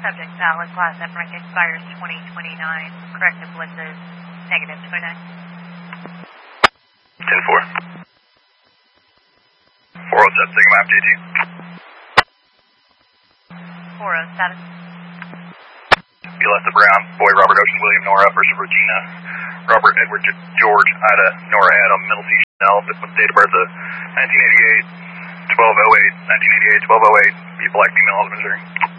Subject valid, class F rank expires 2029. Corrective blitz is negative 29. 10-4. 407, Sigma map JT. 40 status. Alessa Brown, Boy Robert Ocean William Nora, First of Regina, Robert Edward George Ida Nora Ed on Middle C Chanel, with date of birth of 1988, 1208, 1988, 1208, be black female, Missouri.